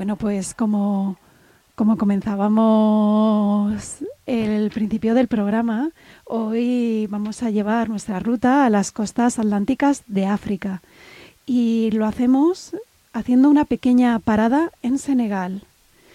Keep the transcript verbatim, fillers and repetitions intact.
Bueno, pues como, como comenzábamos el principio del programa, hoy vamos a llevar nuestra ruta a las costas atlánticas de África y lo hacemos haciendo una pequeña parada en Senegal.